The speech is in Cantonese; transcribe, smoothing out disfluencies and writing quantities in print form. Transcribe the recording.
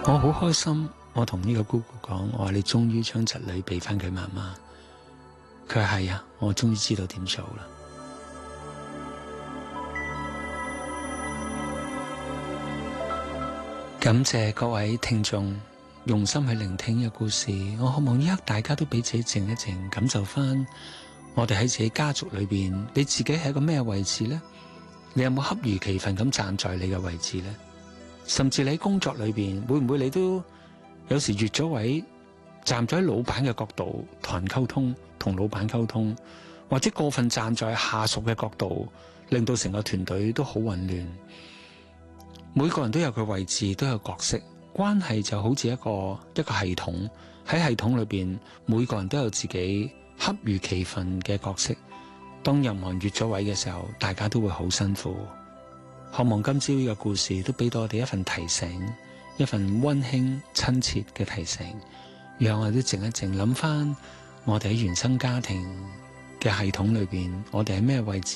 我好開心，我同呢個姑姑講，我話你終於將侄女俾翻佢媽媽。佢話係啊，我終於知道點做啦。感謝各位聽眾用心去聆聽呢個故事。我希望呢刻大家都俾自己靜一靜，感受翻我哋喺自己家族裏邊，你自己係一個咩位置呢？你有冇恰如其分咁站在你嘅位置呢？甚至你喺工作裏邊，會唔會你都有時越咗位，站在老闆嘅角度同人溝通，同老闆溝通，或者過分站在下屬嘅角度，令到成個團隊都好混亂。每個人都有佢位置，都有角色，關係就好似一個系統，喺系統裏邊，每個人都有自己恰如其分嘅角色。當任何人越咗位嘅時候，大家都會好辛苦。渴望今朝呢個故事都俾到我哋一份提醒，一份溫馨親切嘅提醒，讓我哋都靜一靜，諗翻我哋喺原生家庭嘅系統裏邊，我哋喺咩位置？